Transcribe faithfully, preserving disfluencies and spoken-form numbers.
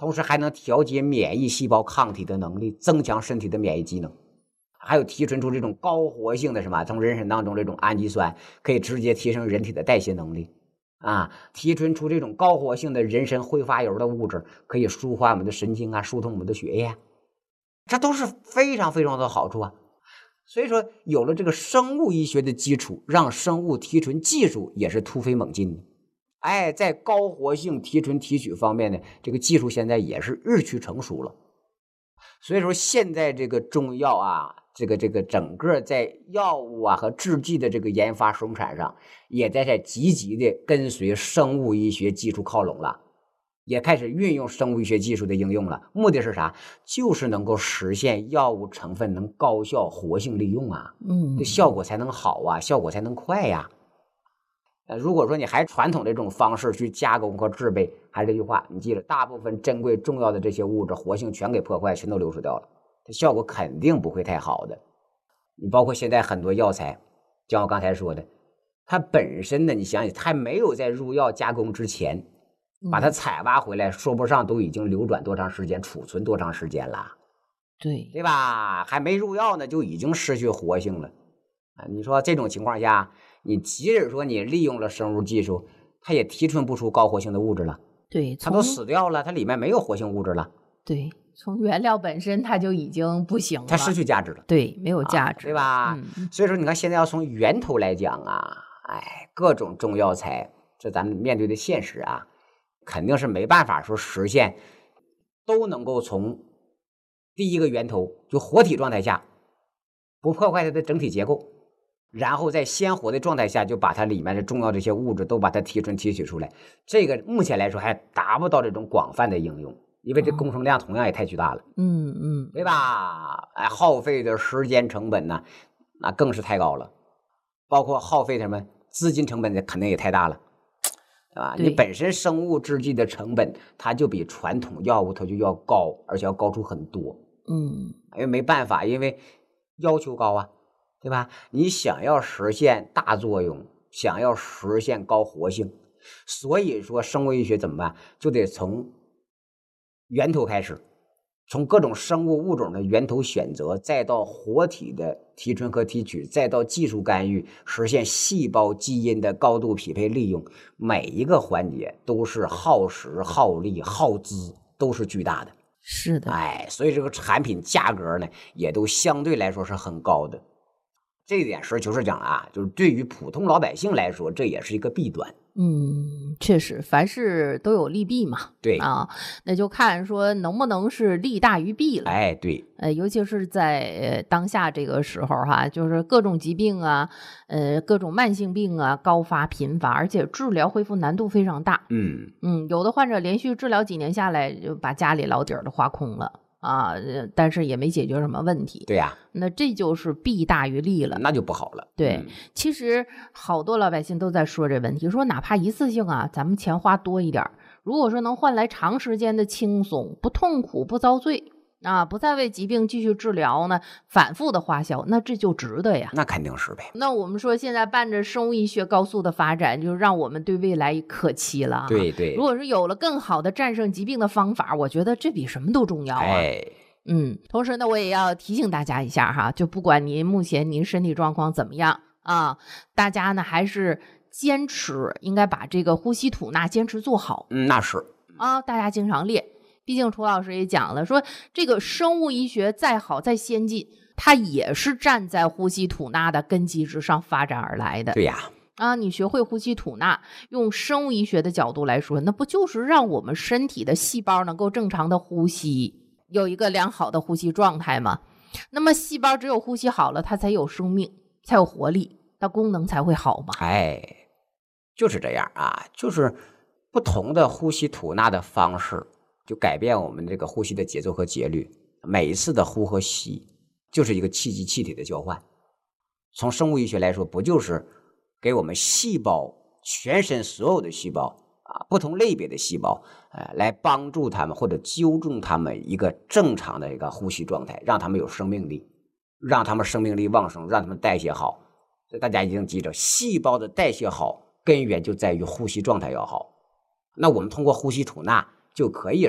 同时还能调节免疫细胞抗体的能力，增强身体的免疫机能，还有提纯出这种高活性的什么，从人参当中这种氨基酸可以直接提升人体的代谢能力啊，提纯出这种高活性的人参挥发油的物质，可以舒缓我们的神经啊，疏通我们的血液啊，这都是非常非常的好处啊。所以说有了这个生物医学的基础，让生物提纯技术也是突飞猛进的。哎，在高活性提纯提取方面呢，这个技术现在也是日趋成熟了。所以说现在这个中药啊，这个这个整个在药物啊和制剂的这个研发生产上，也在在积极的跟随生物医学技术靠拢了，也开始运用生物医学技术的应用了。目的是啥？就是能够实现药物成分能高效活性利用啊， 嗯， 这效果才能好啊，效果才能快呀。呃，如果说你还传统这种方式去加工和制备，还是这句话，你记着，大部分珍贵重要的这些物质活性全给破坏，全都流失掉了，这效果肯定不会太好的。你包括现在很多药材，像我刚才说的，它本身呢，你想想，它没有在入药加工之前，把它采挖回来，说不上都已经流转多长时间，储存多长时间了， 对对吧？还没入药呢，就已经失去活性了啊！你说这种情况下，你即使说你利用了生物技术，它也提纯不出高活性的物质了， 对， 它都死掉了，它里面没有活性物质了， 对，从原料本身它就已经不行了， 它失去价值了， 对，没有价值， 啊、对吧、嗯？所以说，你看现在要从源头来讲啊，哎，各种中药材，这咱们面对的现实啊，肯定是没办法说实现都能够从第一个源头就活体状态下，不破坏它的整体结构，然后在鲜活的状态下就把它里面的重要这些物质都把它提纯提取出来，这个目前来说还达不到这种广泛的应用，因为这工程量同样也太巨大了， 嗯嗯， 对吧？哎，耗费的时间成本呢，那更是太高了，包括耗费什么资金成本肯定也太大了，啊，你本身生物制剂的成本，它就比传统药物它就要高，而且要高出很多。 嗯， 因为没办法，因为要求高啊，对吧？你想要实现大作用，想要实现高活性，所以说生物医学怎么办？就得从源头开始，从各种生物物种的源头选择，再到活体的提纯和提取，再到技术干预，实现细胞基因的高度匹配利用，每一个环节都是耗时、耗力、耗资，都是巨大的。 是的， 哎，所以这个产品价格呢，也都相对来说是很高的。这一点实事求是讲啊，就是对于普通老百姓来说，这也是一个弊端。 嗯，确实，凡事都有利弊嘛。 对啊，那就看说能不能是利大于弊了。 哎，对， 呃，尤其是在、呃、当下这个时候哈，就是各种疾病啊，呃，各种慢性病啊高发频繁，而且治疗恢复难度非常大。 嗯嗯，有的患者连续治疗几年下来，就把家里老底儿都花空了。啊，但是也没解决什么问题。 对呀、啊， 那这就是弊大于利了， 那就不好了。 对、 嗯， 其实好多老百姓都在说这问题，说哪怕一次性啊，咱们钱花多一点，如果说能换来长时间的轻松，不痛苦，不遭罪啊，不再为疾病继续治疗呢，反复的花销，那这就值得呀。 那肯定是呗。 那我们说现在伴着生物医学高速的发展，就让我们对未来可期了。 对对， 如果是有了更好的战胜疾病的方法，我觉得这比什么都重要啊。 哎， 嗯，同时呢，我也要提醒大家一下哈，就不管您目前您身体状况怎么样啊，大家呢还是坚持应该把这个呼吸吐纳坚持做好。 嗯，那是啊，大家经常练。毕竟楚老师也讲了，说这个生物医学再好再先进，它也是站在呼吸吐纳的根基之上发展而来的。 对呀。 啊，你学会呼吸吐纳，用生物医学的角度来说，那不就是让我们身体的细胞能够正常的呼吸，有一个良好的呼吸状态吗？那么细胞只有呼吸好了，它才有生命，才有活力，它功能才会好嘛。 哎，就是这样啊，就是不同的呼吸吐纳的方式，就改变我们这个呼吸的节奏和节律。每一次的呼和吸，就是一个气机气体的交换。从生物医学来说，不就是给我们细胞全身所有的细胞啊，不同类别的细胞，呃，来帮助他们或者纠正他们一个正常的一个呼吸状态，让他们有生命力，让他们生命力旺盛，让他们代谢好。所以大家一定记着，细胞的代谢好，根源就在于呼吸状态要好。那我们通过呼吸吐纳就可以